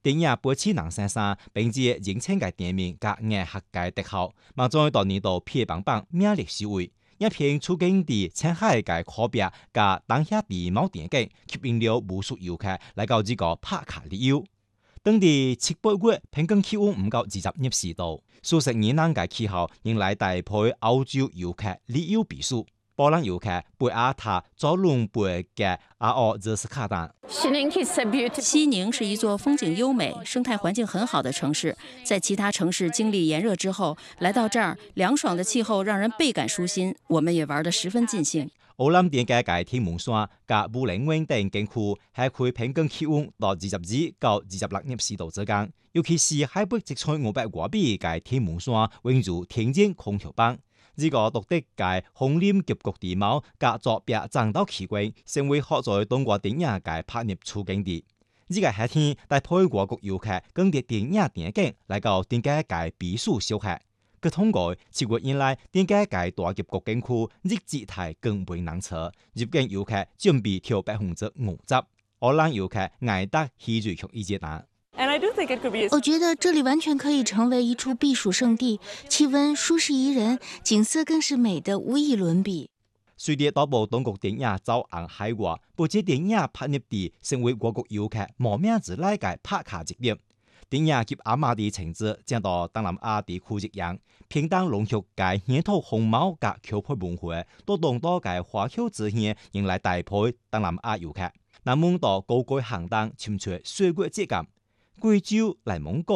電影背起人生山，並且認清嘅電影甲藝術嘅特效，嘛在當年度票房榜名列首位。影片處境地青海嘅河邊，甲當下地貌電影吸引了無數遊客來到這個拍卡旅遊。當地7、8月平均氣溫唔夠20攝氏度，數十年冷嘅氣候迎來大批歐洲遊客旅遊避暑。波蘭遊客貝阿塔佐隆貝嘅阿奧茲斯卡丹。 西寧是一座風景優美、生態環境很好的城市，在其他城市經歷炎熱之後，來到這兒，涼爽的氣候讓人倍感舒心，我們也玩得十分盡興。 奧林點解嘅天門山甲武陵灣等景區係佢平均氣溫到22到26攝氏度之間，尤其是海北直採500外比嘅天門山溫住天然空調板。呢個獨特嘅紅林結構地貌甲作別長島奇觀，成為學在中國電影嘅拍攝處境地。呢個夏天，大批外國遊客跟住電影景來到點解嘅避暑消閒。佢通過7月以來點解嘅大結構景區日姿態更為難測，入境遊客準備跳50%。荷蘭遊客艾達喜瑞強意見單。 我覺得這裡完全可以成為一處避暑勝地，氣溫舒適宜人，景色更是美得無以倫比。 隨着多部中國電影走紅海外，不止電影拍攝地成為外國遊客慕名而來嘅拍卡景點。電影及亞馬地情節將到東南亞地區入映，片單濃縮嘅本土紅毛及轎配文化，都當多嘅華僑之鄉迎來大批東南亞遊客。南蒙到高貴行當，簽出水果節感。貴州、內蒙古